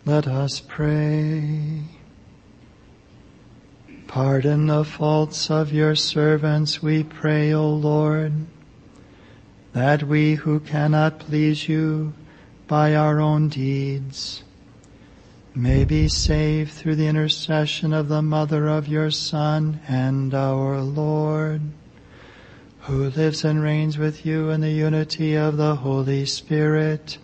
Let us pray. Pardon the faults of your servants, we pray, O Lord, that we who cannot please you by our own deeds may be saved through the intercession of the Mother of your Son and our Lord, who lives and reigns with you in the unity of the Holy Spirit,